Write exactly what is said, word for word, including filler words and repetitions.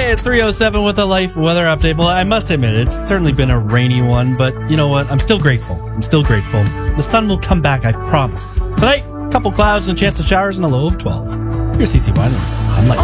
Hey, it's three oh seven with a life weather update. Well, I must admit, it's certainly been a rainy one, but you know what? I'm still grateful. I'm still grateful. The sun will come back, I promise. Tonight, a couple clouds and a chance of showers and a low of twelve. Here's C C Winans on Life.